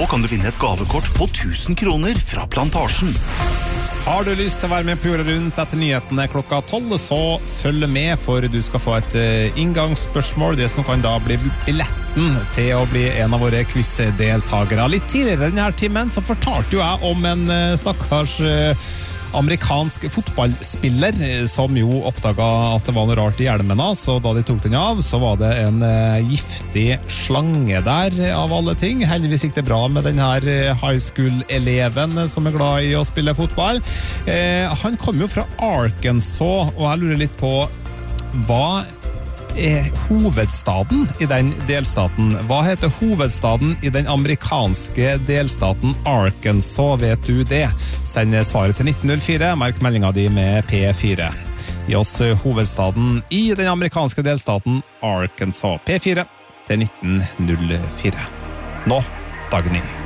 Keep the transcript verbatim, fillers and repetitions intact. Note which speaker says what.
Speaker 1: Nå kan du vinne et gavekort på tusen kroner fra Plantasjen.
Speaker 2: Har du lyst til å være med på jorda rundt etter nyhetene klokka tolv, så følg med, for du skal få et inngangsspørsmål, det som kan da bli billetten til å bli en av våre quizdeltagere. Litt tidligere denne timen så fortalte jo jeg om en stakkars amerikansk fotballspiller som jo oppdaget at det var noe rart i hjelmen, så da de tok den av, så var det en uh, giftig slange der av alle ting. Heldigvis gikk det bra med den her high school-eleven som er glad i å spille fotball. Uh, han kom jo fra Arkansas, og jeg lurer litt på hva er hovedstaden i den delstaten? Hva heter hovedstaden i den amerikanske delstaten Arkansas? Vet du det? Send svaret til nitten null fire, merk meldingen din med P fire. Gi oss hovedstaden i den amerikanske delstaten Arkansas. P fire til nitten null fire. Nå, Dagny.